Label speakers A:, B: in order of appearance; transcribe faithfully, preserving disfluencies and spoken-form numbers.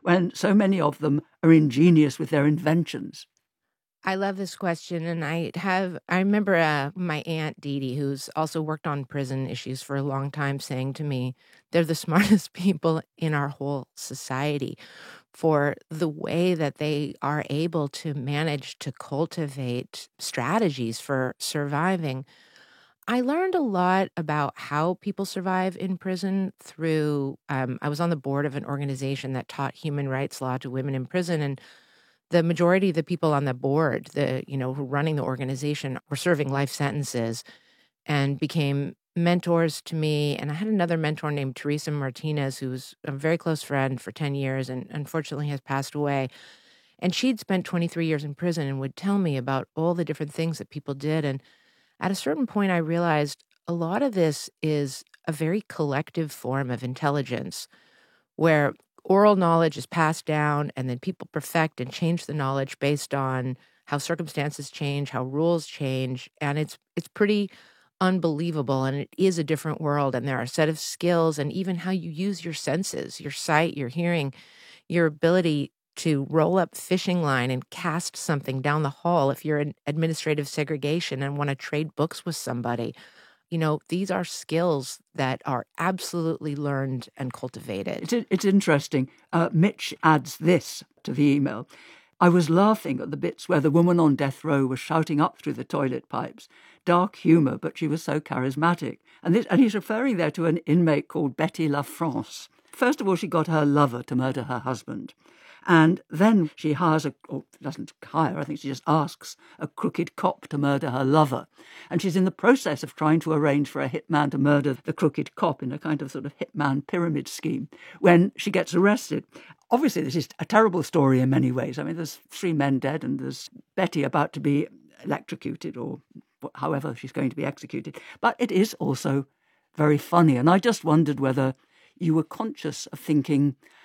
A: when so many of them are ingenious with their inventions?
B: I love this question, and I have, I remember uh, my aunt Dee Dee, who's also worked on prison issues for a long time, saying to me, they're the smartest people in our whole society for the way that they are able to manage to cultivate strategies for surviving. I learned a lot about how people survive in prison through, um, I was on the board of an organization that taught human rights law to women in prison, and the majority of the people on the board, the, you know, who are running the organization were serving life sentences and became mentors to me. And I had another mentor named Teresa Martinez, who was a very close friend for ten years and unfortunately has passed away. And she'd spent twenty-three years in prison and would tell me about all the different things that people did. And at a certain point, I realized a lot of this is a very collective form of intelligence where oral knowledge is passed down and then people perfect and change the knowledge based on how circumstances change, how rules change. And it's it's pretty unbelievable. And it is a different world. And there are a set of skills and even how you use your senses, your sight, your hearing, your ability to roll up fishing line and cast something down the hall if you're in administrative segregation and want to trade books with somebody. You know, these are skills that are absolutely learned and cultivated.
A: It's, it's interesting. Uh, Mitch adds this to the email. I was laughing at the bits where the woman on death row was shouting up through the toilet pipes. Dark humour, but she was so charismatic. And, this, and he's referring there to an inmate called Betty La France. First of all, she got her lover to murder her husband. And then she hires a, or doesn't hire, I think she just asks a crooked cop to murder her lover. And she's in the process of trying to arrange for a hitman to murder the crooked cop in a kind of sort of hitman pyramid scheme when she gets arrested. Obviously, this is a terrible story in many ways. I mean, there's three men dead and there's Betty about to be electrocuted or however she's going to be executed. But it is also very funny. And I just wondered whether you were conscious of thinking,